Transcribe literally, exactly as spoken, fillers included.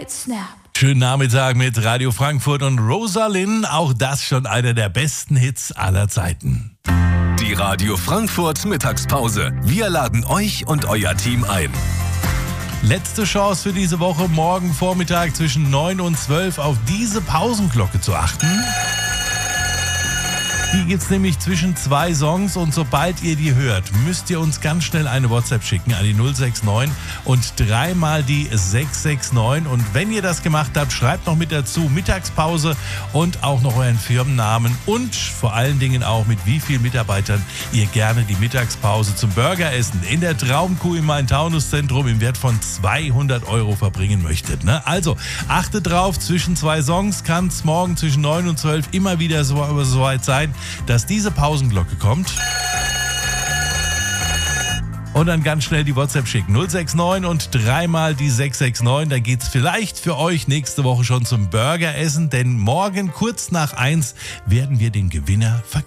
right snap. Schönen Nachmittag mit Radio Frankfurt und Rosalind. Auch das schon einer der besten Hits aller Zeiten. Die Radio Frankfurt Mittagspause. Wir laden euch und euer Team ein. Letzte Chance für diese Woche, morgen Vormittag zwischen neun und zwölf auf diese Pausenglocke zu achten. Die gibt's nämlich zwischen zwei Songs und sobald ihr die hört, müsst ihr uns ganz schnell eine WhatsApp schicken an die null sechs neun und dreimal die sechs sechs neun. Und wenn ihr das gemacht habt, schreibt noch mit dazu Mittagspause und auch noch euren Firmennamen und vor allen Dingen auch mit wie vielen Mitarbeitern ihr gerne die Mittagspause zum Burgeressen in der Traumkuh im Main-Taunus-Zentrum im Wert von zweihundert Euro verbringen möchtet. Ne? Also achtet drauf, zwischen zwei Songs kann es morgen zwischen neun und zwölf immer wieder so, so weit sein, dass diese Pausenglocke kommt. Und dann ganz schnell die WhatsApp schicken. null sechs neun und dreimal die sechs sechs neun. Dann geht's vielleicht für euch nächste Woche schon zum Burgeressen. Denn morgen kurz nach eins werden wir den Gewinner verkünden.